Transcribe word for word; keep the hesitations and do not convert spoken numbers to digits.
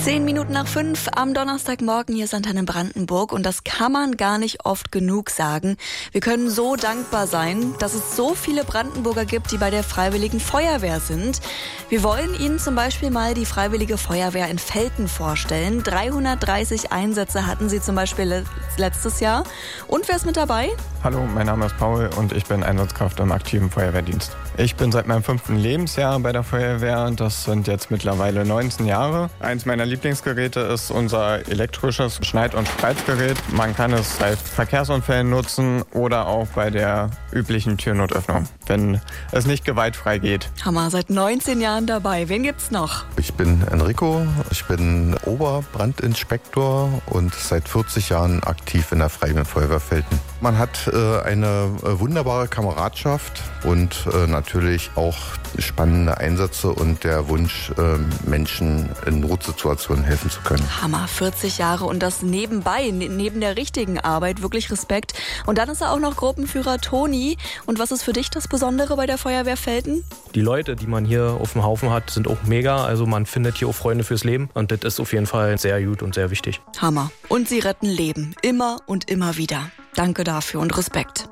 Zehn Minuten nach fünf am Donnerstagmorgen, hier ist Antenne Brandenburg und das kann man gar nicht oft genug sagen. Wir können so dankbar sein, dass es so viele Brandenburger gibt, die bei der Freiwilligen Feuerwehr sind. Wir wollen Ihnen zum Beispiel mal die Freiwillige Feuerwehr in Velten vorstellen. dreihundertdreißig Einsätze hatten sie zum Beispiel le- letztes Jahr. Und wer ist mit dabei? Hallo, mein Name ist Paul und ich bin Einsatzkraft im aktiven Feuerwehrdienst. Ich bin seit meinem fünften Lebensjahr bei der Feuerwehr. Das sind jetzt mittlerweile neunzehn Jahre. Eins meiner Lieblingsgeräte ist unser elektrisches Schneid- und Spreizgerät. Man kann es bei Verkehrsunfällen nutzen oder auch bei der üblichen Türnotöffnung, wenn es nicht gewaltfrei geht. Hammer, seit neunzehn Jahren dabei. Wen gibt's noch? Ich bin Enrico, ich bin Oberbrandinspektor und seit vierzig Jahren aktiv in der Freiwilligen Feuerwehr Velten. Man hat äh, eine äh, wunderbare Kameradschaft und äh, natürlich auch spannende Einsätze und der Wunsch, äh, Menschen in Notsituationen helfen zu können. Hammer, vierzig Jahre und das nebenbei, ne- neben der richtigen Arbeit, wirklich Respekt. Und dann ist er auch noch Gruppenführer Toni. Und was ist für dich das Besondere bei der Feuerwehr Velten? Die Leute, die man hier auf dem Haufen hat, sind auch mega. Also man findet hier auch Freunde fürs Leben und das ist auf jeden Fall sehr gut und sehr wichtig. Hammer. Und sie retten Leben. Immer und immer wieder. Danke dafür und Respekt.